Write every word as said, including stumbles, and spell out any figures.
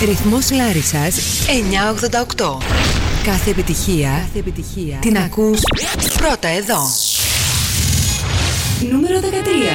Ρυθμός Λάρισσας εννιακόσια ογδόντα οκτώ. Κάθε επιτυχία, Κάθε επιτυχία την ακούς πρώτα εδώ. Νούμερο δεκατρία.